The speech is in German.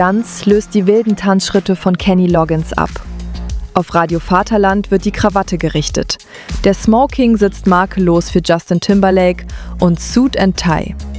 Ganz löst die wilden Tanzschritte von Kenny Loggins ab. Auf Radio Vaterland wird die Krawatte gerichtet. Der Smoking sitzt makellos für Justin Timberlake und Suit and Tie.